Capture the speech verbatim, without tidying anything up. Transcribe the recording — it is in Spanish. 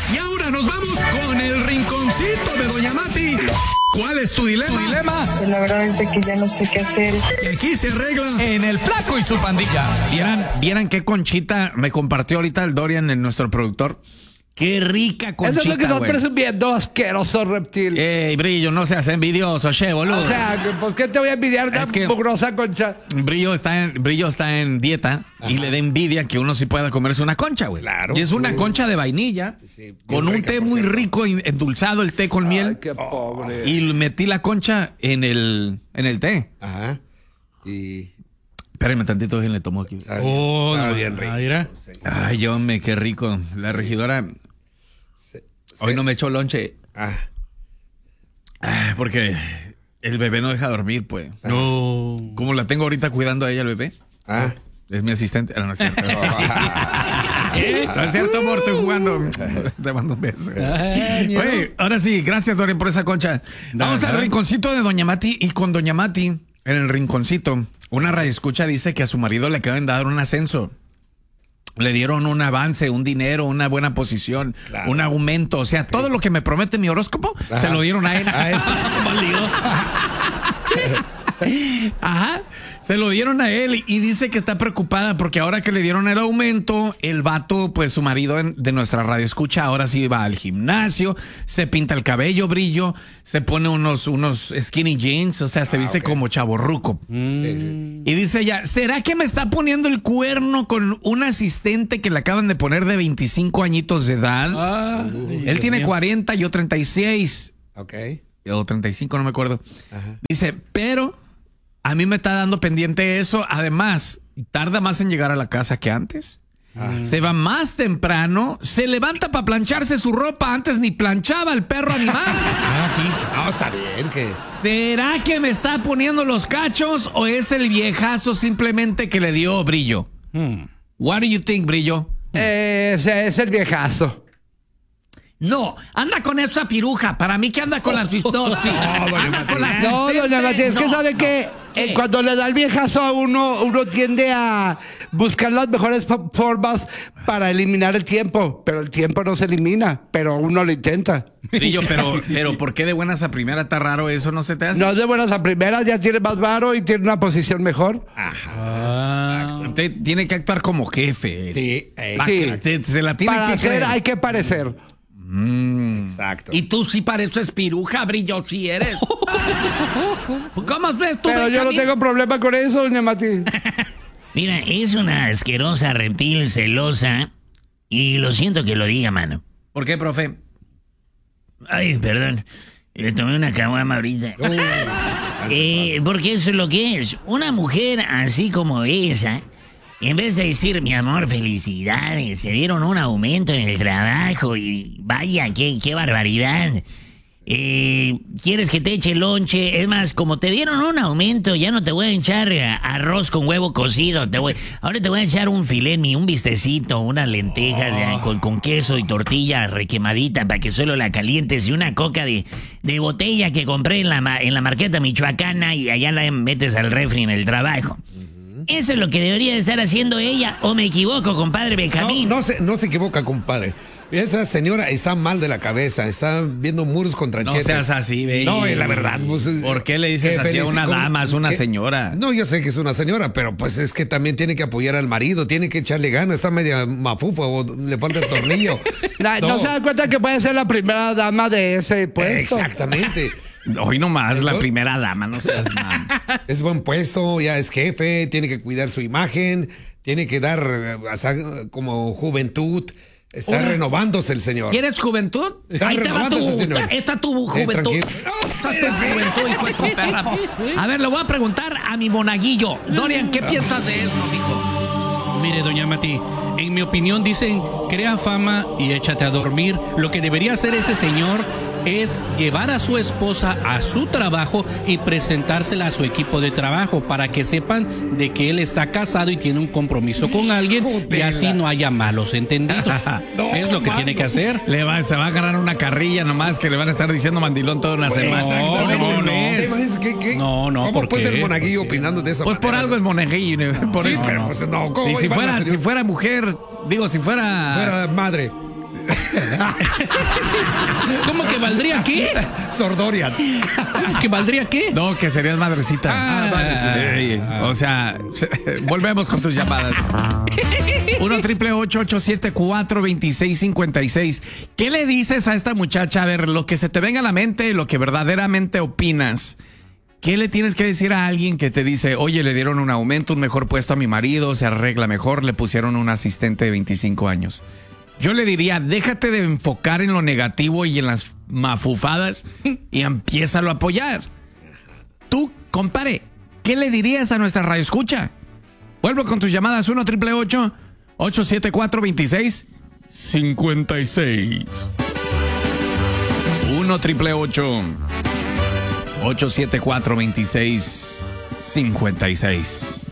Y ahora nos vamos con el rinconcito de Doña Mati. ¿Cuál es tu dilema? ¿Tu dilema? La verdad es de que ya no sé qué hacer. Que aquí se arregla En el Flaco y su pandilla. Vieran, vieran qué conchita me compartió ahorita el Dorian, el nuestro productor. Qué rica conchita, Eso es lo que estás güey. presumiendo, asqueroso reptil. Ey, Brillo, no seas envidioso, che, boludo. O sea, ¿por qué te voy a envidiar una Es que- mugrosa concha? Brillo está en, Brillo está en dieta. Ajá. Y le da envidia que uno sí pueda comerse una concha, güey. Claro. Y es una Sí. concha de vainilla, Sí, bien con un rica, té por muy cierto. rico y endulzado, el té con miel. Ay, qué pobre. Y metí la concha en el, en el té. Ajá. Y... Espérenme tantito, que le tomo aquí. Sabe, Oh, sabe no, bien rico. ah, mira. Sí. Ay, yo me, qué rico. La regidora Sí. hoy Sí. no me echó lonche. Ah. Ay, porque el bebé no deja dormir, pues. No. Como la tengo ahorita cuidando a ella, el bebé. Ah. Es mi asistente. Ah, no, no es cierto. No es cierto, amor, estoy jugando. Te mando un beso. Ay, miedo. Oye, ahora sí, gracias, Dorian, por esa concha. Vamos Ajá. al rinconcito de Doña Mati. Y con Doña Mati, en el rinconcito, una radioescucha dice que a su marido le acaban de dar un ascenso. Le dieron un avance, un dinero, una buena posición, Claro. un aumento. O sea, todo lo que me promete mi horóscopo, se lo dieron a él. A él. Ajá, se lo dieron a él y dice que está preocupada porque ahora que le dieron el aumento, el vato, pues su marido en- de nuestra radio escucha, ahora sí va al gimnasio, se pinta el cabello, Brillo, se pone unos, unos skinny jeans, o sea, se viste ok. como chavorruco. Sí, sí. Y dice ella, ¿será que me está poniendo el cuerno con un asistente que le acaban de poner de veinticinco añitos de edad? Ah, Él tiene cuarenta, yo treinta y seis. Ok. O treinta y cinco, no me acuerdo. Ajá. Dice, pero a mí me está dando pendiente eso. Además, tarda más en llegar a la casa que antes. Se va más temprano. Se levanta para plancharse su ropa. Antes ni planchaba el perro animal. Vamos a ver que... ¿Será que me está poniendo los cachos o es el viejazo simplemente que le dio Brillo? What do you think, Brillo? eh, ese es el viejazo. No, anda con esa piruja. Para mí que anda con la Swiftopsy. Anda con la No, doña Mati, es que No, sabe no. que eh, ¿Qué? cuando le da el viejazo a uno, uno tiende a buscar las mejores fo- formas para eliminar el tiempo. Pero el tiempo no se elimina, pero uno lo intenta. Brillo, pero, pero ¿por qué de buenas a primera está raro? ¿Eso no se te hace? No es de buenas a primeras, ya tiene más varo y tiene una posición mejor. Ah. Te- tiene que actuar como jefe. Sí, eh, Va, Sí. que te- se la tiene Para que hacer creer. hay que parecer. exacto. Y tú sí pareces piruja, Brillo, sí eres. ¿Cómo ves tú, Pero yo no Benjamín? tengo problema con eso, doña Mati. Mira, es una asquerosa reptil celosa y lo siento que lo diga, mano. ¿Por qué, profe? Ay, perdón. Le tomé una caguama ahorita. Eh, porque eso es lo que es. Una mujer así como esa, en vez de decir, mi amor, felicidades, se dieron un aumento en el trabajo y vaya, qué, qué barbaridad. Eh, ¿Quieres que te eche lonche? Es más, como te dieron un aumento, ya no te voy a echar eh, arroz con huevo cocido. Te voy, ahora te voy a echar un filé, mi, un bistecito, unas lentejas eh, con, con queso y tortilla requemadita para que solo la calientes y una coca de, de botella que compré en la, ma- en la marqueta michoacana y allá la metes al refri en el trabajo. Eso es lo que debería de estar haciendo ella, o me equivoco, compadre Benjamín. No, no, se, no se equivoca, compadre. Esa señora está mal de la cabeza, está viendo muros contra No chetes. seas así, ve. No, es la verdad. Pues, ¿Por qué le dices que así a felici- una ¿cómo? dama? Es una ¿Qué? señora. No, yo sé que es una señora, pero pues es que también tiene que apoyar al marido, tiene que echarle ganas, está media mafufa o le falta el tornillo. La- no. se da cuenta que puede ser la primera dama de ese puesto. Exactamente. Hoy nomás, la ¿No? primera dama, no seas mal. Es buen puesto, ya es jefe, tiene que cuidar su imagen, tiene que dar eh, o sea, como juventud. Está Hola. renovándose el señor. ¿Quieres juventud? Está Ahí te va tu, renovándose, señor. esta tu Eh, juventud. tranquilo. Esta es tu juventud, hijo de tu perra. A ver, le voy a preguntar a mi monaguillo. Dorian, ¿qué piensas de esto, mijo? Mire, doña Mati, en mi opinión dicen, crea fama y échate a dormir. Lo que debería hacer ese señor es llevar a su esposa a su trabajo y presentársela a su equipo de trabajo para que sepan de que él está casado y tiene un compromiso con alguien y así no haya malos entendidos. No, es lo que mano. tiene que hacer. Le va, se va a ganar una carrilla nomás que le van a estar diciendo mandilón toda una semana. no, no, no. ¿Te imaginas qué- qué? No, no, ¿Cómo ¿por puede qué? ser monaguillo opinando de esa Pues por manera? algo es monaguillo. Por Sí, eso. pero pues no. ¿cómo Y si iban a fuera, ser- si fuera mujer, digo, si fuera, fuera madre. ¿Cómo que valdría qué? Sordorian. ¿Que valdría qué? No, que serías madrecita. Ah, madrecita. Ey, o sea, volvemos con tus llamadas. uno triple ocho ocho siete cuatro dos seis cinco seis. ¿Qué le dices a esta muchacha? A ver, lo que se te venga a la mente, lo que verdaderamente opinas. ¿Qué le tienes que decir a alguien que te dice, oye, le dieron un aumento, un mejor puesto a mi marido, se arregla mejor, le pusieron un asistente de veinticinco años? Yo le diría, déjate de enfocar en lo negativo y en las mafufadas y empiézalo a apoyar. Tú, compare, ¿qué le dirías a nuestra radio escucha? Vuelvo con tus llamadas uno triple ocho ocho siete cuatro dos seis cinco seis. uno triple ocho ocho siete cuatro dos seis cinco seis.